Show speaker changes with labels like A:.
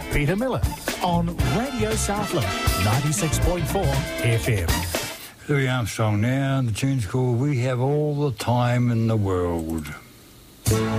A: Peter Miller on Radio Southland 96.4 FM.
B: Louis Armstrong now, the tune's called We Have All the Time in the World.